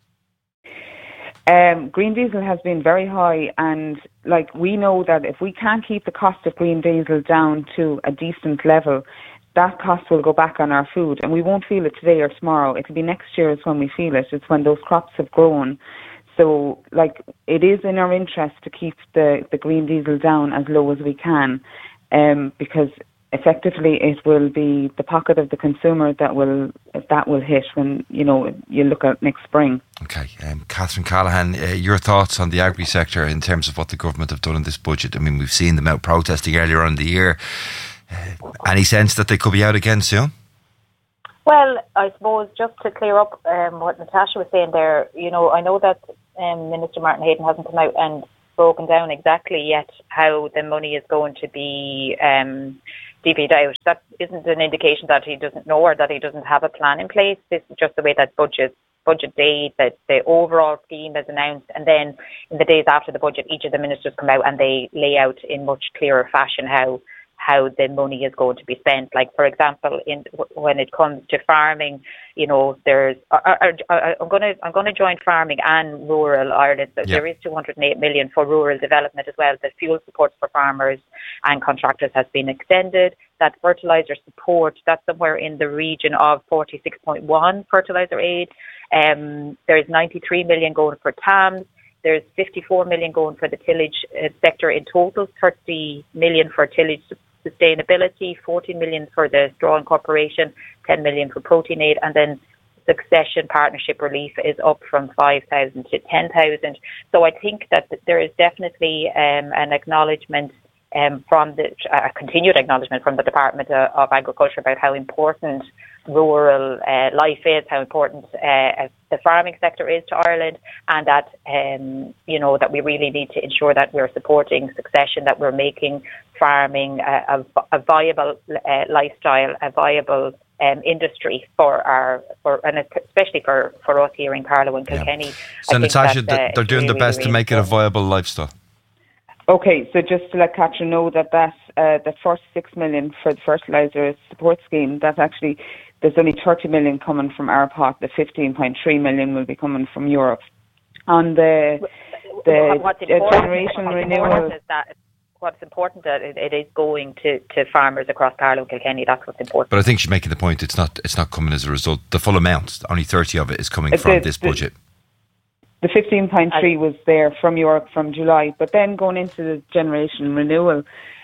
Um, green diesel has been very high, and like we know that if we can't keep the cost of green diesel down to a decent level, that cost will go back on our food, and we won't feel it today or tomorrow. It'll be next year is when we feel it. It's when those crops have grown. So, like, it is in our interest to keep the, the green diesel down as low as we can, um, because effectively it will be the pocket of the consumer that will that will hit when, you know, you look at next spring. Okay, um, Catherine Callahan, uh, your thoughts on the agri sector in terms of what the government have done in this budget? I mean, we've seen them out protesting earlier on in the year. Uh, any sense that they could be out again soon? Well, I suppose just to clear up um, what Natasha was saying there, you know, I know that um, Minister Martin Hayden hasn't come out and broken down exactly yet how the money is going to be um, divvied out. That isn't an indication that he doesn't know or that he doesn't have a plan in place. This is just the way that budget budget day, that the overall scheme is announced, and then in the days after the budget, each of the ministers come out and they lay out in much clearer fashion how how the money is going to be spent. Like, for example, in when it comes to farming, you know, there's I, I, I, I'm going to I'm going to join farming and rural Ireland. So yeah. There is two hundred eight million for rural development as well. The fuel support for farmers and contractors has been extended. That fertiliser support, that's somewhere in the region of forty-six point one fertiliser aid. Um, there is ninety-three million going for T A Ms. There's fifty-four million going for the tillage uh, sector in total, thirty million for tillage sustainability, fourteen million for the straw incorporation, ten million for protein aid, and then succession partnership relief is up from five thousand to ten thousand. So I think that there is definitely um, an acknowledgement um, from the, a continued acknowledgement from the Department of Agriculture about how important rural uh, life is, how important uh, the farming sector is to Ireland, and that um, you know that we really need to ensure that we're supporting succession, that we're making farming a, a, a viable uh, lifestyle, a viable um, industry for our, for and especially for, for us here in Carlow and Kilkenny. Yeah. So Natasha, that, uh, they're doing really, the best really to make important. it a viable lifestyle. Okay, so just to let Catherine know that that uh, the forty-six million for the fertiliser support scheme, that's actually, there's only thirty million coming from our pot. The fifteen point three million will be coming from Europe. On the the what's uh, important, generation what's renewal. important is that what's important that it, it is going to, to farmers across Carlow and Kilkenny. That's what's important. But I think she's making the point. It's not. It's not coming as a result. The full amount, only thirty of it, is coming It's from the- this the- budget. The fifteen point three was there from Europe from July, but then going into the generation renewal,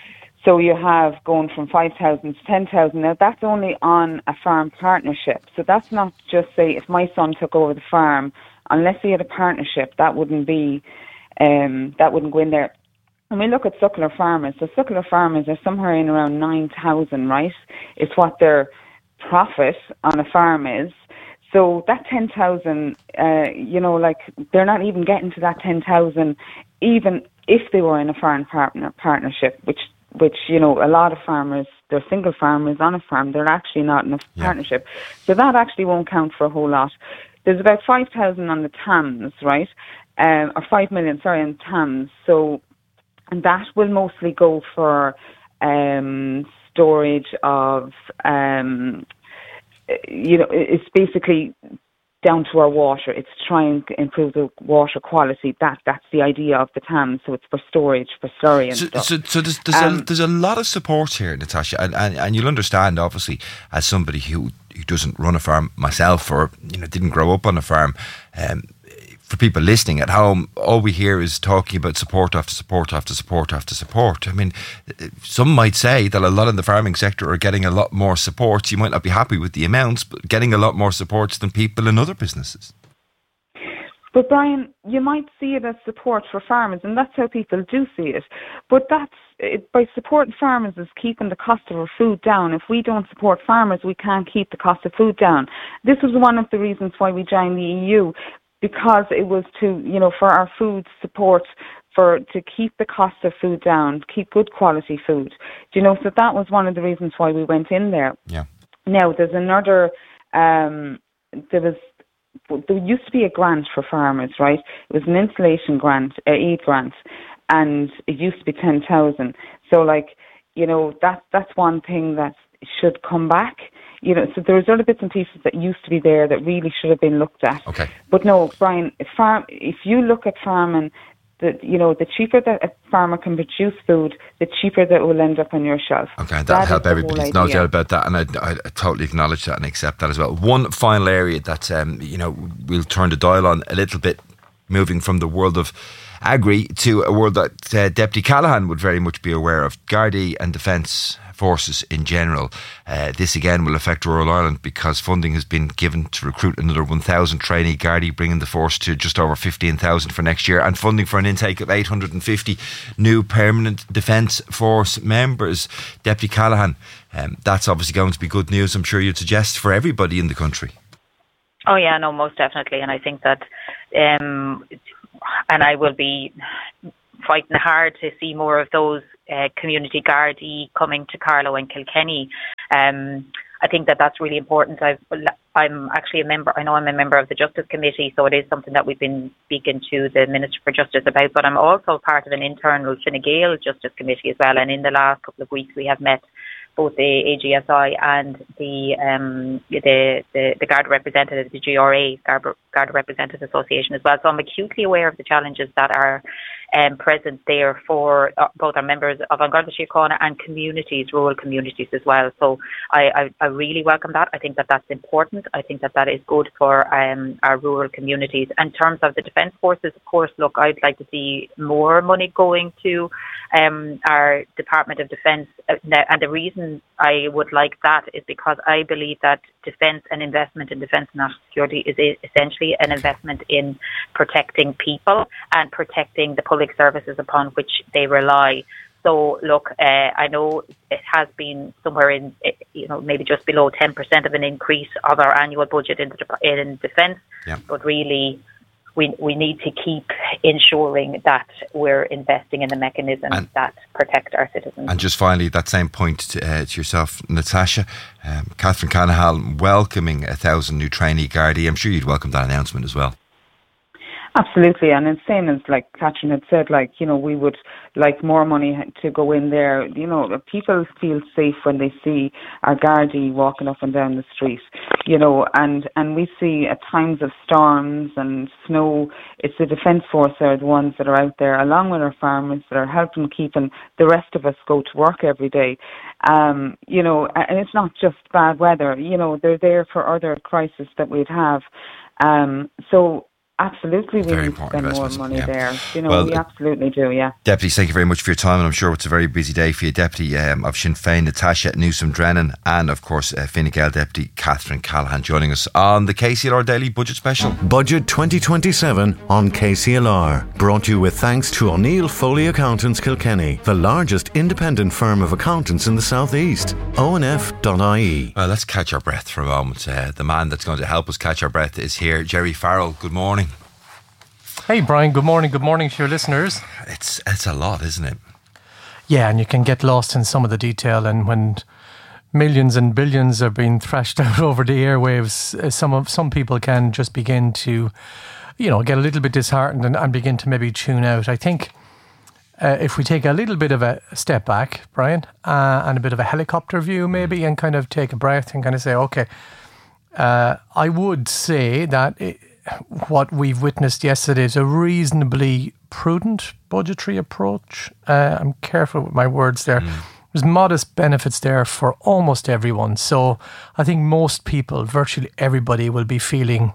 so you have going from five thousand to ten thousand. Now that's only on a farm partnership, so that's not just say if my son took over the farm, unless he had a partnership, that wouldn't be, um, that wouldn't go in there. And we look at suckler farmers, so suckler farmers are somewhere in around nine thousand, right? It's what their profit on a farm is. So that ten thousand, uh, you know, like they're not even getting to that ten thousand, even if they were in a farm partner partnership, which, which you know, a lot of farmers, they're single farmers on a farm, they're actually not in a Yeah. partnership. So that actually won't count for a whole lot. There's about five thousand on the T A Ms, right? Um, or five million, sorry, on T A Ms. So, and that will mostly go for um, storage of... Um, you know, it's basically down to our water. It's to try and improve the water quality. That that's the idea of the T A Ms. So it's for storage, for slurry and So, stuff. so, so there's, there's, Um, a, there's a lot of support here, Natasha, and, and, and you'll understand, obviously, as somebody who, who doesn't run a farm myself, or you know didn't grow up on a farm. Um, for people listening at home, all we hear is talking about support after support after support after support. I mean, some might say that a lot in the farming sector are getting a lot more support. You might not be happy with the amounts, but getting a lot more supports than people in other businesses. But Brian, you might see it as support for farmers, and that's how people do see it. But that's it, by supporting farmers is keeping the cost of our food down. If we don't support farmers, we can't keep the cost of food down. This was one of the reasons why we joined the E U, because it was to, you know, for our food support for to keep the cost of food down, keep good quality food. Do you know, so that was one of the reasons why we went in there. Yeah. Now, there's another, um, there was, there used to be a grant for farmers, right? It was an insulation grant, uh, aid grant, and it used to be ten thousand. So, like, you know, that that's one thing that should come back. You know, so there's other bits and pieces that used to be there that really should have been looked at. Okay. But no, Brian, if farm, if you look at farming, the, you know, the cheaper that a farmer can produce food, the cheaper that will end up on your shelf. Okay, that'll that help everybody. There's no doubt about that, and I, I, I totally acknowledge that and accept that as well. One final area that, um, you know, we'll turn the dial on a little bit, moving from the world of agri to a world that uh, Deputy Callaghan would very much be aware of, Gardaí and Defence Forces in general. Uh, this again will affect rural Ireland because funding has been given to recruit another one thousand trainee Gardaí, bringing the force to just over fifteen thousand for next year, and funding for an intake of eight hundred fifty new permanent Defence Force members. Deputy Callaghan, um, that's obviously going to be good news, I'm sure you'd suggest, for everybody in the country. Oh yeah, no, most definitely, and I think that, um, and I will be fighting hard to see more of those uh, community Gardaí coming to Carlow and Kilkenny. Um, I think that that's really important. I've, I'm actually a member, I know I'm a member of the Justice Committee, so it is something that we've been speaking to the Minister for Justice about, but I'm also part of an internal Fine Gael Justice Committee as well, and in the last couple of weeks we have met both the A G S I and the um, the, the the Garda representative, the G R A, Garda, Garda Representative Association as well. So I'm acutely aware of the challenges that are um, present there for uh, both our members of An Garda Síochána and communities, rural communities as well. So I, I, I really welcome that. I think that that's important. I think that that is good for um, our rural communities. In terms of the Defence Forces, of course, look, I'd like to see more money going to um, our Department of Defence. Uh, and the reason I would like that is because I believe that defence and investment in defence and national security is essentially an investment in protecting people and protecting the public services upon which they rely. So, look, uh, I know it has been somewhere in, you know, maybe just below ten percent of an increase of our annual budget in, the, in defence, yeah. but really we we need to keep ensuring that we're investing in the mechanisms and, that protect our citizens. And just finally, that same point to, uh, to yourself, Natasha, um, Catherine Canahan welcoming a thousand new trainee Gardaí. I'm sure you'd welcome that announcement as well. Absolutely, and it's same as like Catherine had said, like, you know, we would like more money to go in there. You know, people feel safe when they see our Gardaí walking up and down the street, you know, and, and we see at times of storms and snow, it's the Defence Force are the ones that are out there, along with our farmers, that are helping keeping the rest of us go to work every day. Um, you know, and it's not just bad weather, you know, they're there for other crises that we'd have. Um, so, Absolutely, we very need to spend more money yeah. there. You know, well, we absolutely do, yeah. Deputies, thank you very much for your time, and I'm sure it's a very busy day for you. Deputy um, of Sinn Féin, Natasha Newsom-Drennan, and of course, uh, Fine Gael Deputy Catherine Callaghan joining us on the K C L R Daily Budget Special. Budget twenty twenty-seven on K C L R. Brought to you with thanks to O'Neill Foley Accountants Kilkenny, the largest independent firm of accountants in the South East. O N F dot I E. Well, let's catch our breath for a moment. Uh, the man that's going to help us catch our breath is here, Jerry Farrell. Good morning. Hey Brian, good morning, good morning to your listeners. It's it's a lot, isn't it? Yeah, and you can get lost in some of the detail, and when millions and billions are being thrashed out over the airwaves, some of some people can just begin to, you know, get a little bit disheartened and, and begin to maybe tune out. I think uh, if we take a little bit of a step back, Brian, uh, and a bit of a helicopter view maybe, and kind of take a breath and kind of say, okay, uh, I would say that it, what we've witnessed yesterday is a reasonably prudent budgetary approach. Uh, I'm careful with my words there. Mm. There's modest benefits there for almost everyone. So I think most people, virtually everybody, will be feeling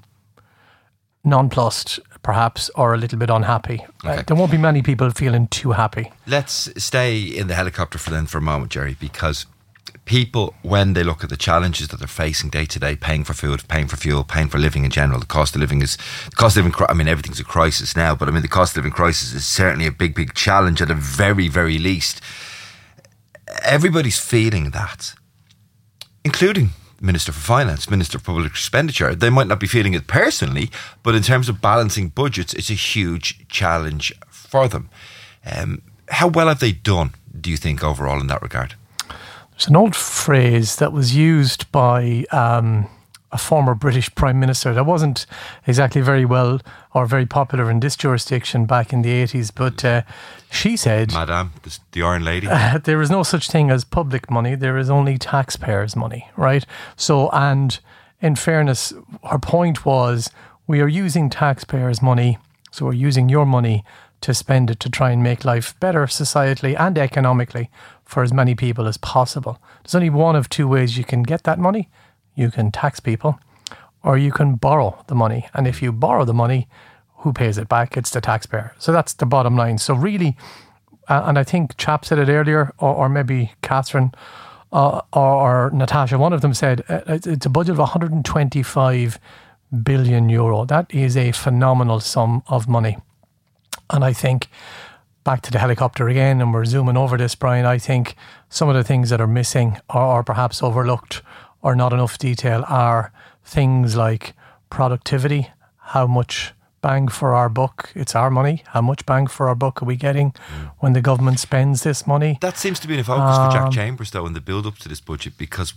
nonplussed, perhaps, or a little bit unhappy. Okay. Uh, there won't be many people feeling too happy. Let's stay in the helicopter for then for a moment, Jerry, because people, when they look at the challenges that they're facing day to day, paying for food, paying for fuel, paying for living in general, the cost of living is, the cost of living, I mean, everything's a crisis now, but I mean, the cost of living crisis is certainly a big, big challenge at the very, very least. Everybody's feeling that, including Minister for Finance, Minister for Public Expenditure. They might not be feeling it personally, but in terms of balancing budgets, it's a huge challenge for them. Um, how well have they done, do you think, overall in that regard? There's an old phrase that was used by um, a former British Prime Minister that wasn't exactly very well or very popular in this jurisdiction back in the eighties, but uh, she said... Madame, the, the Iron Lady. Uh, there is no such thing as public money, there is only taxpayers' money, right? So, and in fairness, her point was, we are using taxpayers' money, so we're using your money to spend it to try and make life better societally and economically for as many people as possible. There's only one of two ways you can get that money. You can tax people, or you can borrow the money. And if you borrow the money, who pays it back? It's the taxpayer. So that's the bottom line. So really, uh, and I think Chap said it earlier, or, or maybe Catherine uh, or, or Natasha, one of them said, uh, it's a budget of one hundred twenty-five billion euro. That is a phenomenal sum of money. And I think, back to the helicopter again, and we're zooming over this, Brian, I think some of the things that are missing or, or perhaps overlooked or not enough detail are things like productivity, how much bang for our buck, it's our money, how much bang for our buck are we getting mm. when the government spends this money? That seems to be in a focus um, for Jack Um, Chambers, though, in the build-up to this budget, because